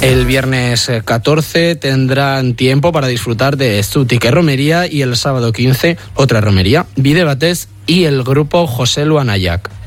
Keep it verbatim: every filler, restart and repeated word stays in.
El viernes catorce tendrán tiempo para disfrutar de Zutik Romería y el sábado quince otra romería, Bide Batez y el grupo José Luanayac.